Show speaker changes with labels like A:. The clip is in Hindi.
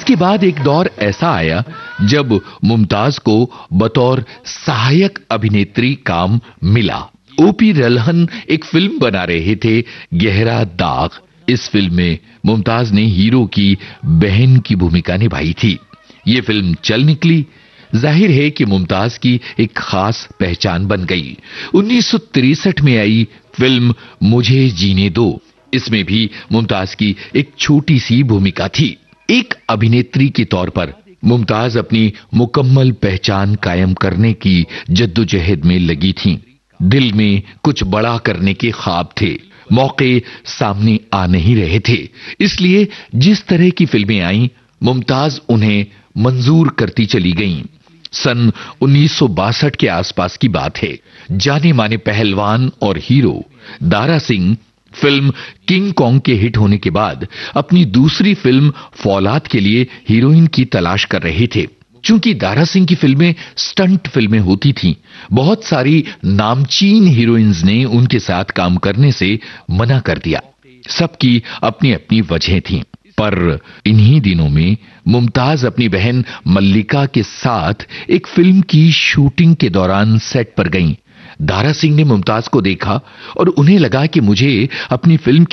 A: इसके बाद एक दौर ऐसा आया जब मुमताज को बतौर सहायक अभिनेत्री काम मिला। ओपी रल्हन एक फिल्म बना रहे थे, गहरा दाग। इस फिल्म में मुमताज ने हीरो की बहन की भूमिका निभाई थी। ये फिल्म चल निकली। जाहिर है कि मुमताज की एक खास पहचान बन गई। 1963 में आई फिल्म मुझे जीने दो। इसमें भी मुमताज की एक छोटी सी भूमिका थी। एक अभिनेत्री के तौर पर मुमताज अपनी मुकम्मल पहचान कायम करने की जद्दोजहद में लगी थीं। दिल में कुछ बड़ा करने के ख्वाब थे, मौके सामने आ नहीं रहे थे। इसलिए जिस तरह की फिल्में आईं, मुमताज उन्हें मंजूर करती चली गईं। सन 1962 के आसपास की बात है। जाने माने पहलवान और hero Dara Singh film king Kong के हिट होने के बाद अपनी दूसरी फिल्म फौलाद के लिए हीरोइन की तलाश कर रहे थे। चूंकि दारा सिंह की फिल्में स्टंट फिल्में होती थीं, बहुत सारी नामचीन हीरोइंस ने उनके साथ काम करने से मना कर दिया। सबकी अपनी अपनी वजह थी। पर इन्हीं दिनों में मुमताज अपनी बहन मल्लिका के साथ एक फिल्म की शूटिंग के दौरान सेट पर गईं। दारा सिंह ने मुमताज को देखा और उन्हें लगा कि मुझे अपनी फिल्म